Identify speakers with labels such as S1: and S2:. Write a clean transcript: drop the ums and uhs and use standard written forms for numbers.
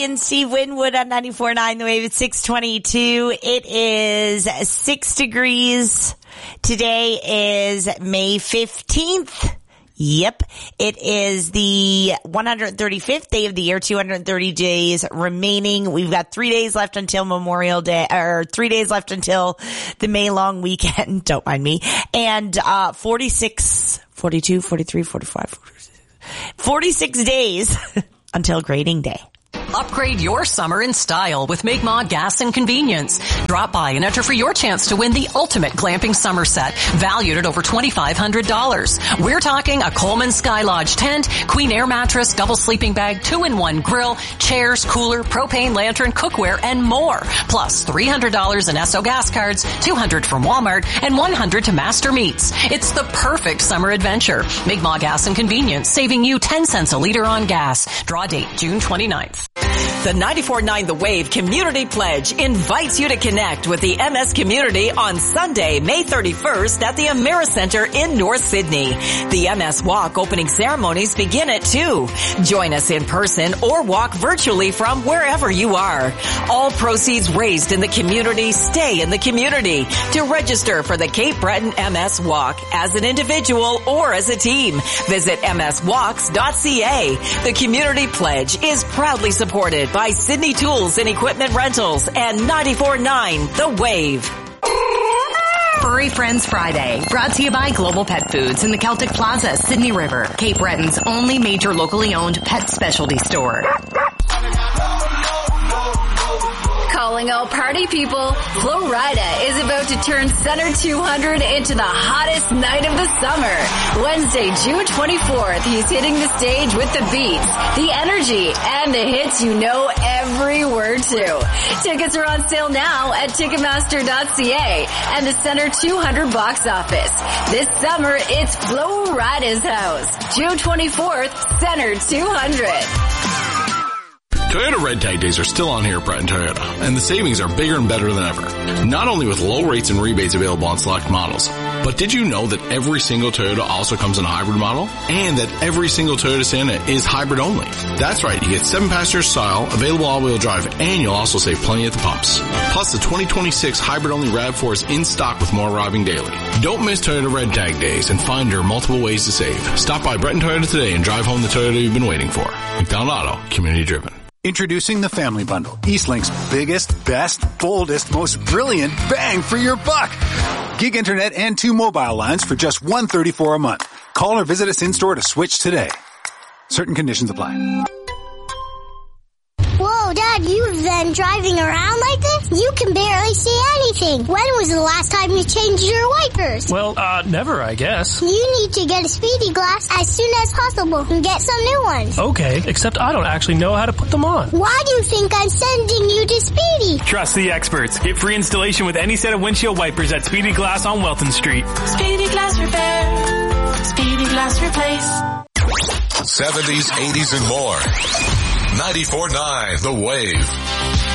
S1: Abby and Steve Winwood on 94.9 The Wave at 6:22. It is 6 degrees. Today is May 15th. Yep. It is the 135th day of the year, 230 days remaining. We've got 3 days left until Memorial Day, or 3 days left until the May long weekend. Don't mind me. And 46, 42, 43, 45, 46 days until grading day.
S2: Upgrade your summer in style with Mi'kmaq Gas and Convenience. Drop by and enter for your chance to win the ultimate glamping summer set, valued at over $2,500. We're talking a Coleman Sky Lodge tent, Queen Air mattress, double sleeping bag, 2-in-1 grill, chairs, cooler, propane lantern, cookware, and more. Plus $300 in Esso gas cards, $200 from Walmart, and $100 to Master Meats. It's the perfect summer adventure. Mi'kmaq Gas and Convenience, saving you 10 cents a liter on gas. Draw date June 29th. The 94.9 The Wave Community Pledge invites you to connect with the MS community on Sunday, May 31st at the Americenter in North Sydney. The MS Walk opening ceremonies begin at 2. Join us in person or walk virtually from wherever you are. All proceeds raised in the community stay in the community. To register for the Cape Breton MS Walk as an individual or as a team, visit mswalks.ca. The Community Pledge is proudly supported by Sydney Tools and Equipment Rentals and 94.9 The Wave.
S3: Furry Friends Friday, brought to you by Global Pet Foods in the Celtic Plaza, Sydney River, Cape Breton's only major locally owned pet specialty store.
S4: Calling all party people, Flo Rida is about to turn Center 200 into the hottest night of the summer. Wednesday, June 24th, he's hitting the stage with the beats, the energy, and the hits you know every word to. Tickets are on sale now at Ticketmaster.ca and the Center 200 box office. This summer, it's Flo Rida's house. June 24th, Center 200.
S5: Toyota Red Tag Days are still on here at Breton Toyota, and the savings are bigger and better than ever. Not only with low rates and rebates available on select models, but did you know that every single Toyota also comes in a hybrid model? And that every single Toyota Sienna is hybrid only. That's right, you get 7-passenger style, available all-wheel drive, and you'll also save plenty at the pumps. Plus, the 2026 hybrid-only RAV4 is in stock with more arriving daily. Don't miss Toyota Red Tag Days and find your multiple ways to save. Stop by Breton Toyota today and drive home the Toyota you've been waiting for. McDonald Auto, community driven.
S6: Introducing the Family Bundle, Eastlink's biggest, best, boldest, most brilliant bang for your buck. Gig internet and 2 mobile lines for just $134 a month. Call or visit us in-store to switch today. Certain conditions apply.
S7: Whoa, Dad, you've been driving around like this? You can barely see anything. When was the last time you changed your wipers?
S8: Well, never, I guess.
S7: You need to get a Speedy Glass as soon as possible and get some new ones.
S8: Okay, except I don't actually know how to put them on.
S7: Why do you think I'm sending you to Speedy?
S9: Trust the experts. Get free installation with any set of windshield wipers at Speedy Glass on Welton Street.
S10: Speedy Glass Repair. Speedy Glass Replace.
S11: 70s, 80s, and more. 94.9 The Wave.